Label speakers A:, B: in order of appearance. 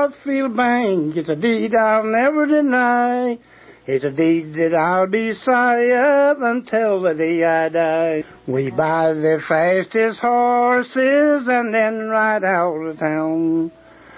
A: Northfield Bank. It's a deed I'll never deny. It's a deed that I'll be sorry of until the day I die. We buy the fastest horses and then ride out of town.